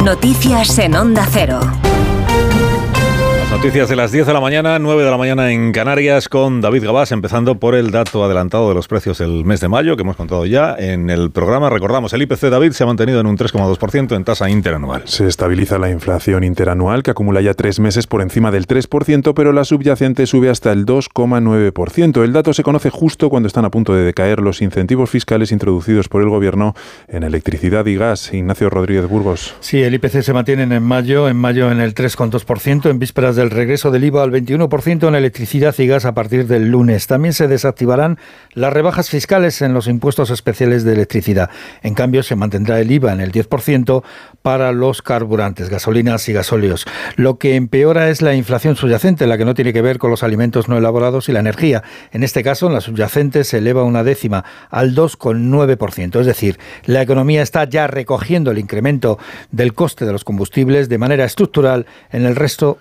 Noticias en Onda Cero. Noticias de las 10 de la mañana, 9 de la mañana en Canarias, con David Gabás, empezando por el dato adelantado de los precios del mes de mayo, que hemos contado ya en el programa. Recordamos, el IPC, David, se ha mantenido en un 3,2% en tasa interanual. Se estabiliza la inflación interanual, que acumula ya 3 meses por encima del 3%, pero la subyacente sube hasta el 2,9%. El dato se conoce justo cuando están a punto de decaer los incentivos fiscales introducidos por el Gobierno en electricidad y gas. Ignacio Rodríguez Burgos. Sí, el IPC se mantiene en mayo en el 3,2%, en vísperas del regreso del IVA al 21% en electricidad y gas a partir del lunes. También se desactivarán las rebajas fiscales en los impuestos especiales de electricidad. En cambio, se mantendrá el IVA en el 10% para los carburantes, gasolinas y gasóleos. Lo que empeora es la inflación subyacente, la que no tiene que ver con los alimentos no elaborados y la energía. En este caso, en la subyacente se eleva una décima al 2,9%. Es decir, la economía está ya recogiendo el incremento del coste de los combustibles de manera estructural en el resto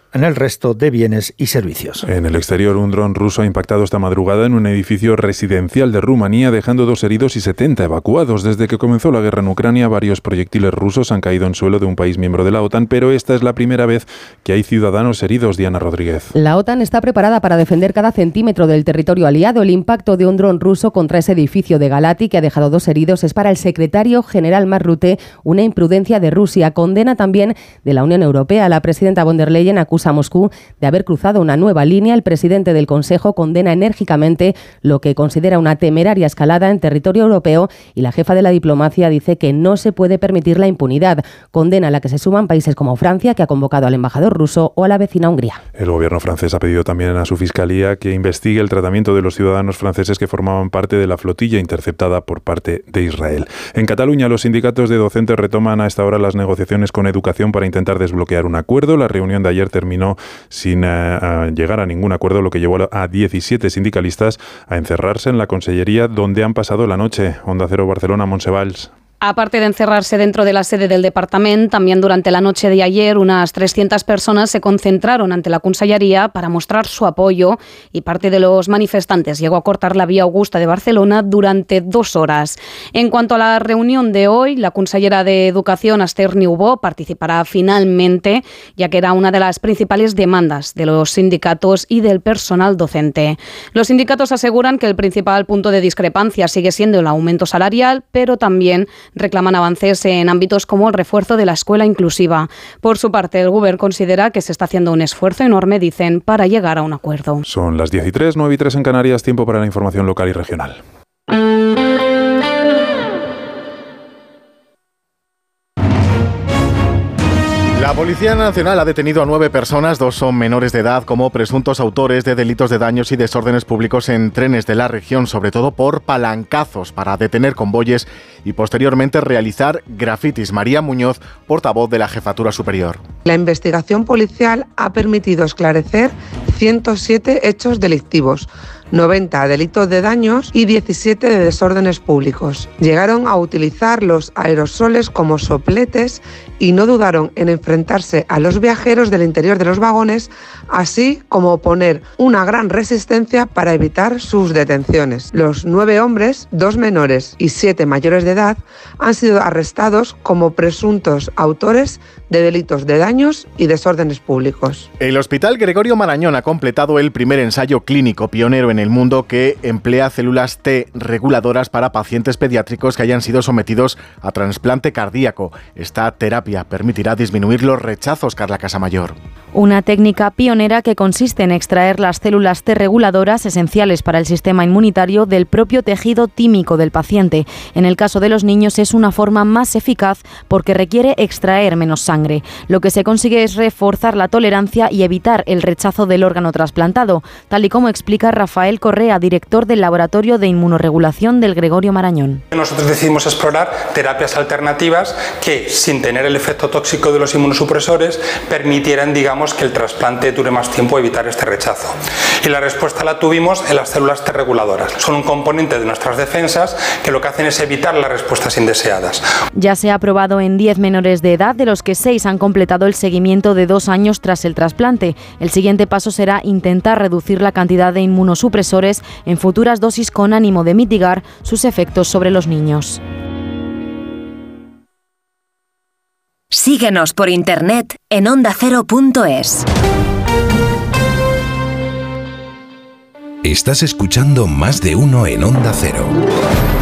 de bienes y servicios. En el exterior, un dron ruso ha impactado esta madrugada en un edificio residencial de Rumanía, dejando 2 heridos y 70 evacuados. Desde que comenzó la guerra en Ucrania, varios proyectiles rusos han caído en suelo de un país miembro de la OTAN, pero esta es la primera vez que hay ciudadanos heridos. Diana Rodríguez. La OTAN está preparada para defender cada centímetro del territorio aliado. El impacto de un dron ruso contra ese edificio de Galati, que ha dejado 2 heridos, es para el secretario general Mark Rutte una imprudencia de Rusia. Condena también de la Unión Europea. La presidenta von der Leyen acusa a Moscú de haber cruzado una nueva línea. El presidente del Consejo condena enérgicamente lo que considera una temeraria escalada en territorio europeo y la jefa de la diplomacia dice que no se puede permitir la impunidad. Condena a la que se suman países como Francia, que ha convocado al embajador ruso, o a la vecina Hungría. El gobierno francés ha pedido también a su fiscalía que investigue el tratamiento de los ciudadanos franceses que formaban parte de la flotilla interceptada por parte de Israel. En Cataluña, los sindicatos de docentes retoman a esta hora las negociaciones con Educación para intentar desbloquear un acuerdo. La reunión de ayer terminó sin llegar a ningún acuerdo, lo que llevó a 17 sindicalistas a encerrarse en la consellería donde han pasado la noche. Onda Cero Barcelona, Montse Valls. Aparte de encerrarse dentro de la sede del departamento, también durante la noche de ayer unas 300 personas se concentraron ante la Consellería para mostrar su apoyo y parte de los manifestantes llegó a cortar la vía Augusta de Barcelona durante 2 horas. En cuanto a la reunión de hoy, la consellera de Educación, Esther Niubó, participará finalmente, ya que era una de las principales demandas de los sindicatos y del personal docente. Los sindicatos aseguran que el principal punto de discrepancia sigue siendo el aumento salarial, pero también reclaman avances en ámbitos como el refuerzo de la escuela inclusiva. Por su parte, el Gobierno considera que se está haciendo un esfuerzo enorme, dicen, para llegar a un acuerdo. Son las 10:03, 9:03 en Canarias, tiempo para la información local y regional. La Policía Nacional ha detenido a 9 personas, 2 son menores de edad, como presuntos autores de delitos de daños y desórdenes públicos en trenes de la región, sobre todo por palancazos para detener convoyes y posteriormente realizar grafitis. María Muñoz, portavoz de la Jefatura Superior. La investigación policial ha permitido esclarecer 107 hechos delictivos, 90 delitos de daños y 17 de desórdenes públicos. Llegaron a utilizar los aerosoles como sopletes y no dudaron en enfrentarse a los viajeros del interior de los vagones, así como poner una gran resistencia para evitar sus detenciones. Los 9 hombres, 2 menores y 7 mayores de edad han sido arrestados como presuntos autores de delitos de daños y desórdenes públicos. El Hospital Gregorio Marañón ha completado el primer ensayo clínico pionero en el mundo que emplea células T reguladoras para pacientes pediátricos que hayan sido sometidos a trasplante cardíaco. Esta terapia permitirá disminuir los rechazos, Carla Casamayor. Una técnica pionera que consiste en extraer las células T reguladoras esenciales para el sistema inmunitario del propio tejido tímico del paciente. En el caso de los niños es una forma más eficaz porque requiere extraer menos sangre. Lo que se consigue es reforzar la tolerancia y evitar el rechazo del órgano trasplantado, tal y como explica Rafael Correa, director del Laboratorio de Inmunorregulación del Gregorio Marañón. Nosotros decidimos explorar terapias alternativas que, sin tener el efecto tóxico de los inmunosupresores, permitieran, que el trasplante dure más tiempo y evitar este rechazo. Y la respuesta la tuvimos en las células T reguladoras. Son un componente de nuestras defensas que lo que hacen es evitar las respuestas indeseadas. Ya se ha probado en 10 menores de edad, de los que 6 han completado el seguimiento de 2 años tras el trasplante. El siguiente paso será intentar reducir la cantidad de inmunosupresores en futuras dosis con ánimo de mitigar sus efectos sobre los niños. Síguenos por internet en ondacero.es. Estás escuchando Más de Uno en Onda Cero.